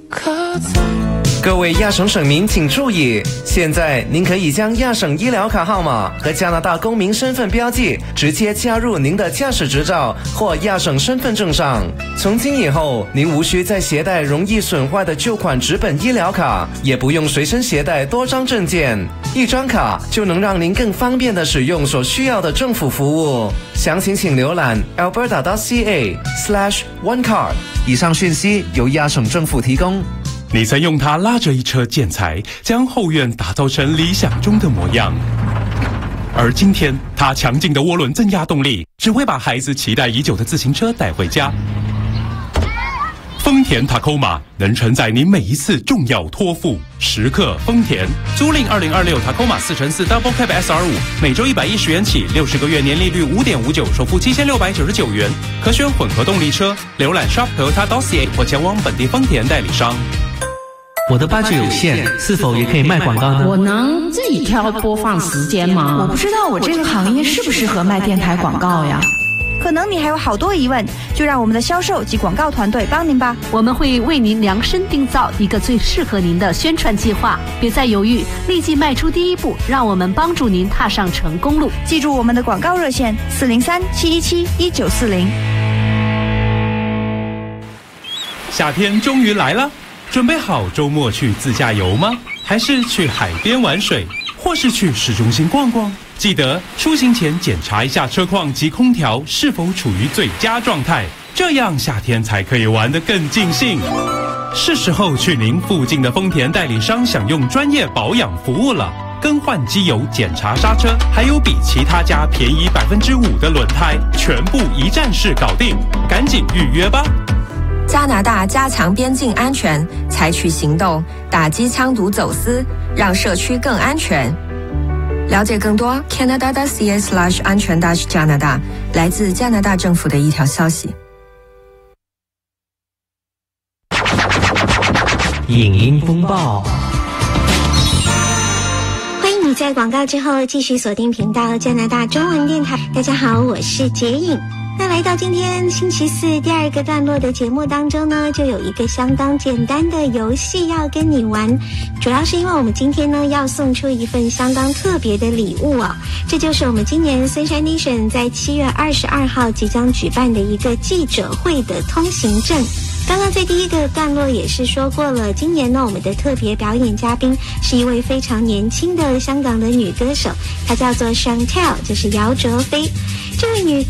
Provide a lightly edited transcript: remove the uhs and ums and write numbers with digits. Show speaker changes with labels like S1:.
S1: 各位亚省省民请注意，现在您可以将亚省医疗卡号码和加拿大公民身份标记直接加入您的驾驶执照或亚省身份证上。从今以后，您无需再携带容易损坏的旧款纸本医疗卡，也不用随身携带多张证件，一张卡就能让您更方便地使用所需要的政府服务。详情请浏览 alberta.ca/onecard。以上讯息由亚省政府提供。
S2: 你曾用它拉着一车建材，将后院打造成理想中的模样。而今天，它强劲的涡轮增压动力，只会把孩子期待已久的自行车带回家。丰田 Tacoma 能承载您每一次重要托付，时刻丰田。租赁2026 Tacoma 4x4 Double Cab SR5，每周110元起，60个月年利率5.59%，首付7699元，可选混合动力车。浏览 shop.toyota.ca 或前往本地丰田代理商。
S3: 我的budget有限，是否也可以卖广告呢？
S4: 我能自己挑播放时间吗？
S5: 我不知道我这个行业适不适合卖电台广告呀。
S6: 可能你还有好多疑问，就让我们的销售及广告团队帮您吧。
S7: 我们会为您量身定造一个最适合您的宣传计划，别再犹豫，立即迈出第一步，让我们帮助您踏上成功路。
S6: 记住我们的广告热线403-717-1940。
S2: 夏天终于来了，准备好周末去自驾游吗？还是去海边玩水，或是去市中心逛逛？记得出行前检查一下车况及空调是否处于最佳状态，这样夏天才可以玩得更尽兴。是时候去您附近的丰田代理商享用专业保养服务了，更换机油、检查刹车，还有比其他家便宜5%的轮胎，全部一站式搞定，赶紧预约吧。
S8: 加拿大加强边境安全，采取行动打击枪毒走私，让社区更安全。了解更多 Canada.ca/安全加拿大，来自加拿大政府的一条消息。
S3: 影音风暴，
S9: 欢迎你在广告之后继续锁定频道加拿大中文电台。大家好，我是洁颖。那来到今天星期四第二个段落的节目当中呢，就有一个相当简单的游戏要跟你玩，主要是因为我们今天呢要送出一份相当特别的礼物啊，这就是我们今年 Sunshine Nation 在7月22号即将举办的一个记者会的通行证。刚刚在第一个段落也是说过了，今年呢我们的特别表演嘉宾是一位非常年轻的香港的女歌手，她叫做 Chantel， 就是姚哲飞。这位女